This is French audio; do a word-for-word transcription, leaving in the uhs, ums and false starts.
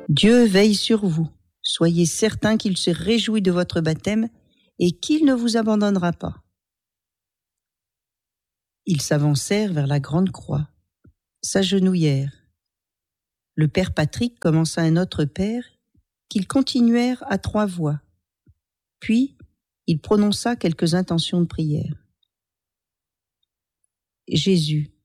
Dieu veille sur vous. Soyez certains qu'il se réjouit de votre baptême et qu'il ne vous abandonnera pas. » Ils s'avancèrent vers la grande croix, s'agenouillèrent. Le père Patrick commença un autre père qu'ils continuèrent à trois voix. Puis, il prononça quelques intentions de prière. « Jésus,